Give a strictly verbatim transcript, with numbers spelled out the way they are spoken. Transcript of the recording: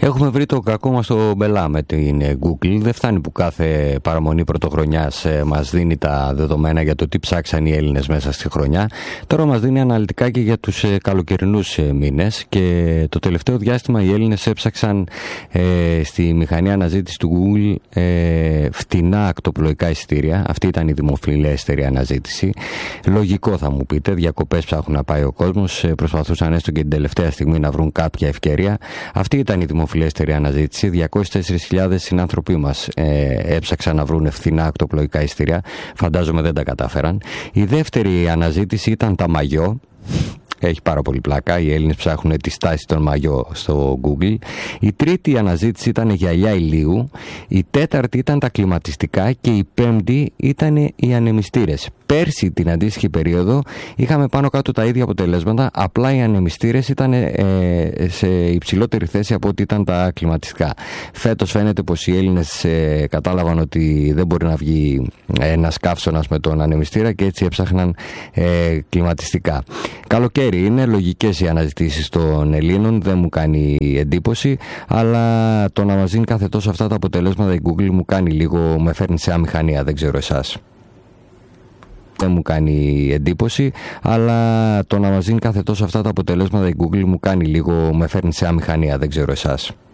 Έχουμε βρει το κακό μας στο μπελά με την Google. Δεν φτάνει που κάθε παραμονή πρωτοχρονιάς μας δίνει τα δεδομένα για το τι ψάξαν οι Έλληνες μέσα στη χρονιά. Τώρα μας δίνει αναλυτικά και για τους καλοκαιρινούς μήνες. Και το τελευταίο διάστημα οι Έλληνες έψαξαν ε, στη μηχανή αναζήτηση του Google ε, φτηνά ακτοπλοϊκά εισιτήρια. Αυτή ήταν η δημοφιλέστερη αναζήτηση. Λογικό θα μου πείτε, διακοπές ψάχνουν να πάει ο κόσμος. Προσπαθούσαν έστω και την τελευταία στιγμή να βρουν κάποια ευκαιρία. Αυτή ήταν η δημοφιλέστερη αναζήτηση. διακόσιες τέσσερις χιλιάδες συνάνθρωποι μας ε, έψαξαν να βρουν φθηνά ακτοπλοϊκά εισιτήρια. Φαντάζομαι δεν τα κατάφεραν. Η δεύτερη αναζήτηση ήταν τα μαγιό. Έχει πάρα πολύ πλάκα. Οι Έλληνες ψάχνουν τη στάση των μαγιό στο Google. Η τρίτη αναζήτηση ήταν γυαλιά ηλίου. Η τέταρτη ήταν τα κλιματιστικά. Και η πέμπτη ήταν οι ανεμιστήρες. Πέρσι την αντίστοιχη περίοδο είχαμε πάνω κάτω τα ίδια αποτελέσματα. Απλά οι ανεμιστήρες ήταν ε, σε υψηλότερη θέση από ό,τι ήταν τα κλιματιστικά. Φέτος φαίνεται πως οι Έλληνες ε, κατάλαβαν ότι δεν μπορεί να βγει ένας καύσωνας με τον ανεμιστήρα και έτσι έψαχναν ε, κλιματιστικά. Καλοκαίρι είναι, λογικές οι αναζητήσεις των Ελλήνων, δεν μου κάνει εντύπωση, αλλά το να μας δίνει κάθε τόσο αυτά τα αποτελέσματα η Google μου κάνει λίγο, με φέρνει σε αμηχανία, δεν ξέρω εσάς. Δεν μου κάνει εντύπωση, αλλά το να μας δίνει κάθε τόσο αυτά τα αποτελέσματα η Google μου κάνει λίγο, με φέρνει σε αμηχανία, δεν ξέρω εσάς.